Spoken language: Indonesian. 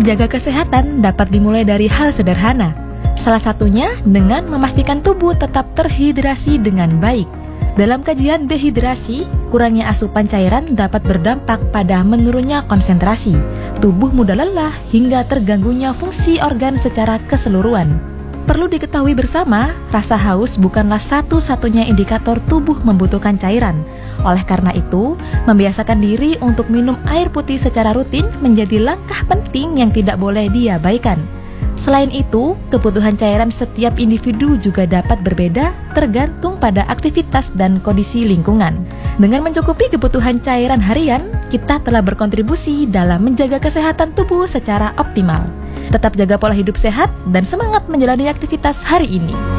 Menjaga kesehatan dapat dimulai dari hal sederhana. Salah satunya dengan memastikan tubuh tetap terhidrasi dengan baik. Dalam kajian dehidrasi, kurangnya asupan cairan dapat berdampak pada menurunnya konsentrasi, tubuh mudah lelah hingga terganggunya fungsi organ secara keseluruhan. Perlu diketahui bersama, rasa haus bukanlah satu-satunya indikator tubuh membutuhkan cairan. Oleh karena itu, membiasakan diri untuk minum air putih secara rutin menjadi langkah penting yang tidak boleh diabaikan. Selain itu, kebutuhan cairan setiap individu juga dapat berbeda tergantung pada aktivitas dan kondisi lingkungan. Dengan mencukupi kebutuhan cairan harian, kita telah berkontribusi dalam menjaga kesehatan tubuh secara optimal. Tetap jaga pola hidup sehat dan semangat menjalani aktivitas hari ini.